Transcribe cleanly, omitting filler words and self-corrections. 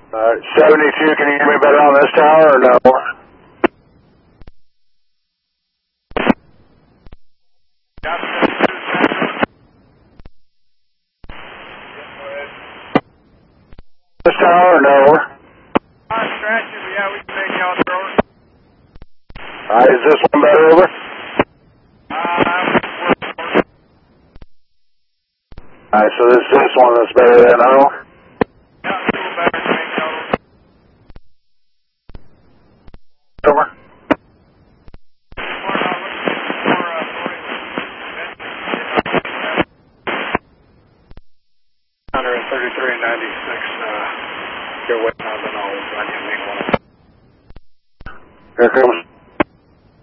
72, can you hear me better on this tower or no? This tower or no? Scratch it, but yeah, we can make y'all throw it. Alright, is this one better over? Alright, so this one that's better than no? Yeah, a little better than make y'all Over. 133 and 96, you're waiting on the nose. I didn't make one. Here comes